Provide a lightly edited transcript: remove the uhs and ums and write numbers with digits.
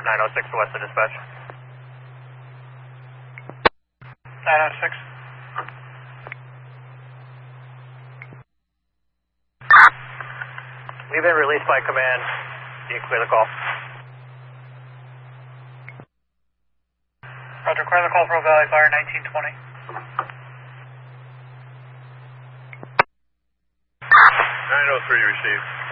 906 to West of dispatch. 906. We've been released by command. You can clear the call. Roger, clear the call for Valley Fire 1920. 903 received.